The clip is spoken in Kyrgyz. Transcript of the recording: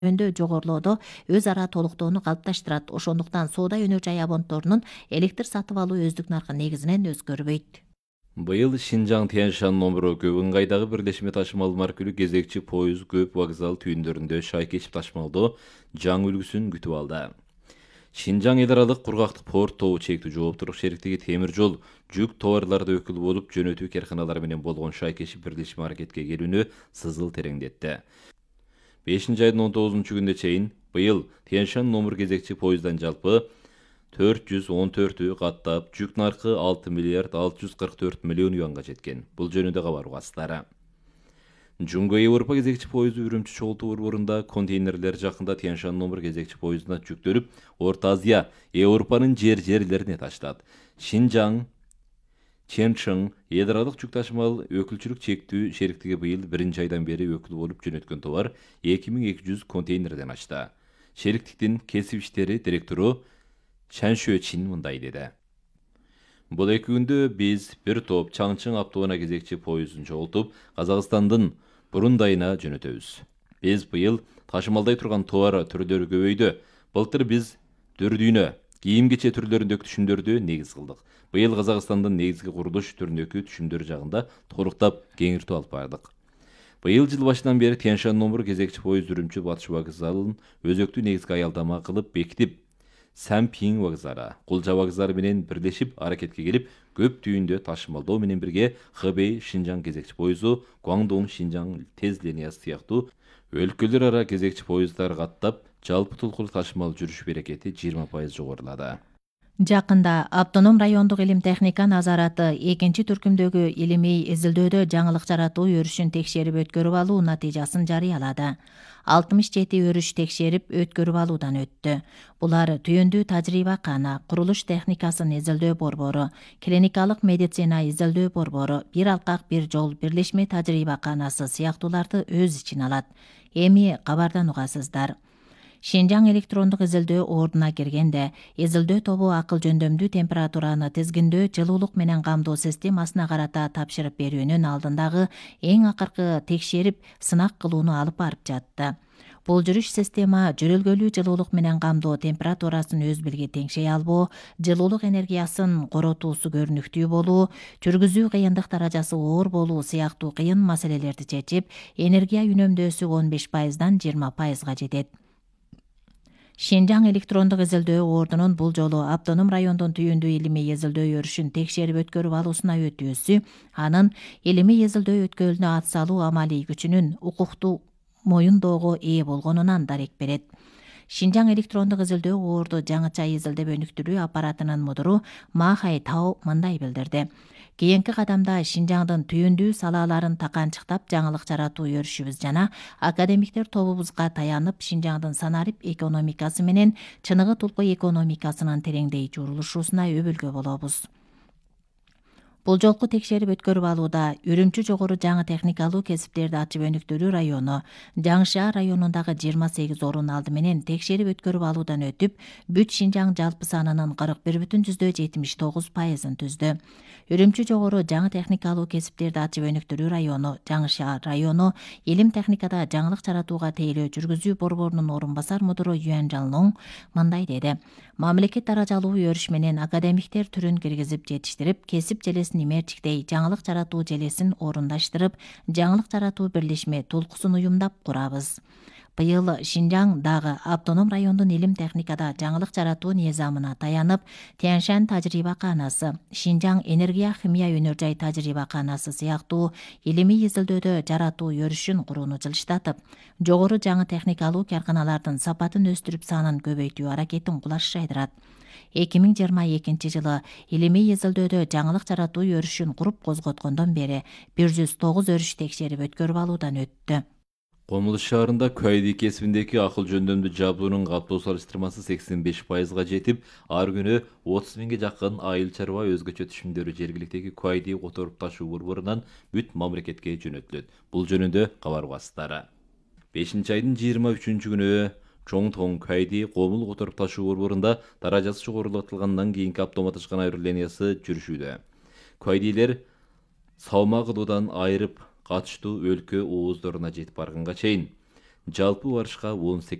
өндө жогорулоодо өз ара толуктоону калыпташтырат. Ошондуктан соода өнөр жай абонтторунун электр сатып алуу өздүк наркы негизинен өзгөрбөйт. Быйыл Шинжаң Тянь-Шань номуру көп ыңгайдагы бирдешме ташымал маркылуу кезекчи пойыз көп вокзал түйүндөрүндө шайкечип ташымалдоо жаңы үлгүсүн күтүп алды. Шинжаң эл аралык кургактык порт тобу чектүү жооптуулук шериктиги темир жол жүк товарларды өкүл болуп жөнөтүү карканалары менен болгон шайкечип бирдешме аракетке келүүнү сызыл тереңдетти. 5-айдын 19-күнүнө чейин быйыл Тянь-Шань номур кезекчи поездан жалпы 414 каттап, жүк наркы 6 миллиард 644 миллион юанга жеткен. Бул жөнүндө кабар угасыздар. Жунго Европа кезекчи поезду Үрүмчү чогултуу борборунда контейнерлер жакында Тянь-Шань номур кезекчи поездуна жүктөлүп, Орто Азия, Европанын жерлерине таштат. Шинжаң Чэншың эл аралык жүк ташымал өкүлчүлүк чектүү шериктиги быйыл 1-айдан бери өкүл болуп жөнөткөн товар 2200 контейнерден ашты. Шериктиктин кесип иштери директору Чан Шуэчин мындай деди. Бул 2 күндө биз бир топ Чаңчың Аптоона кезекчи поездун чогултуп, Казакстандын бурундайына жөнөтөбүз. Биз быйыл ташымалдай турган товар түрлөрү көбөйдү. Былтыр биз дүрдүйнө, кийим-кече түрлөрүндөгү түшүмдөрдү негиз кылдык. Быйыл Казакстандын негизги курулуш түрүндөгү түшүмдөр жагында толуктап кеңиртүү алып бардык. Быйыл жыл башынан бери Тянь-Шань номур кезекчи поезд Үрүмчү Батыш вокзалын өзөктүү негизги аялдама кылып бекитип, Сампинг вокзалы, Кулжа вокзалы менен бирлешип аракетке келип, көп түйүндө ташымалдоо менен бирге Хэбэй Шинжаң кезекчи поезду, Гуандong Шинжаң тез линиясы сыяктуу өлкөлөр ара кезекчи поезддар каттап, жалпы толкулуу ташымал жүрүш берекети 20% жогорулады. Жакында автоном райондук илим техника назараты 2-түркүмдөгү илимий изилдөөдө жаңылык жаратуу өрүшүн текшерип өткөрүп алуу натыйжасын жарыялады. 67 өрүш текшерип өткөрүп алуудан өттү. Булар түйүндүү тажрыйба кана, курулуш техникасын изилдөө борбору, клиникалык медицина изилдөө борбору, бир алкак бир жол бирлешме тажрыйба канасы сыяктууларды өз ичине алат. Эми кабардан угасыздар. Шинжаң электрондук изилдөө ордуна киргенде, изилдөө тобу акыл жөндөмдүү температураны тизгиндөө жылуулук менен камдоо системасына карата тапшырып берүүнүн алдындагы эң акыркы текшерип, сынак кылууну алып барып жатты. Бул жүрүш система жөрөлгөлүү жылуулук менен камдоо температурасын өз билги теңшей албоо, жылуулук энергиясын коротуусу көрүнүктүү болуу, жүргүзүү кыйындык даражасы оор болуу сыяктуу кыйын маселелерди чечип, энергия үнөмдөөсү 15%дан 20%га жетет. Шинжаң электрондук изилдөө ордунун бул жолу автоном райондун түйүндүү илимий изилдөө өрүшүн текшерип өткөрүп алуусуна өтүүсү, анын илимий изилдөө өткөлүнө ат салуу амалий күчүнүн укуктуу моюндоого ээ болгонунан дарек берет. Шинжаң электрондук изилдөө орду жаңыча изилдеп өнүктүрүү аппаратынын мудуру Ма Хай Тао мындай билдирди. Кийинки кадамда Шинжаңдын түйүндүү салааларын таканчыктап жаңылык жаратуу өрүшүбүз жана академиктер тобубузга таянып Шинжаңдын санарип экономикасы менен чыныгы тулку экономикасынын тереңдей журулушуусуна өбүлгө болобуз. Бул жолку текшерип өткөрүп алууда Үрүмчү жогору жаңы техникалуу кесиптерди ачып өнүктүрүү району, Жаңышаар районундагы 28 орун алды менен текшерип өткөрүп алуудан өтүп, бүт Шинжаң жалпы санынын 41,79%ын түздү. Үрүмчү жогору жаңы техникалуу кесиптерди ачып өнүктүрүү району, Жаңышаар району илим техникада жаңылык жаратууга тейлөө жүргүзүү борборунун орун басар мудуру Юан Жалнон мындай деди. Мамлекет даражалуу өрүш менен академиктер түрүн киргизип жетиштирип, кесип желесин имертиктей жаңылык жаратуу желесин орундаштырып, жаңылык жаратуу бирлешме толкусун уюмдап курабыз. Быйыл Шинжаң дагы автоном райондун илим техникада жаңылык жаратуу низамына таянып, Тянь-Шань тажрыйба канасы, Шинжаң энергия химия өнөр жай тажрыйба канасы сыяктуу илимий изилдөөдө жаратуу өрүшүн курууну жылыштатып, жогору жаңы техникалуу карканалардын сапатын өстүрүп санын көбөйтүү аракетин кулаш жайдырат. 2022 жылы илимий изилдөөдө жаңылык жаратуу өрүшүн куруп козготкондон бери 109 өрүш текшерип өткөрүп алуудан өттү. Комулуш шаарында Куайди кесибиндеги акыл жөндөмдүү жабдуунун каттоо салыштырмасы 85%га жетип, ар күнү 30 миңге жакын айыл чарба өзгөчө түшүмдөрү жергиликтеги Куайди которуп ташуу борборунан бүт мамлекетке жөнөтүлөт. Бул жөнүндө кабар угасыздар. 5-айдын 23-күнү Чоңтоң Куайди комул которуп ташуу борборунда даражасы жогорулатылгандан кийинки автоматташкан айыруу линиясы жүрүшүүдө. Куайдилер салмак ылуудан айырып катыштуу өлкө ооздоруна жетип барганга чейин жалпы барышка 18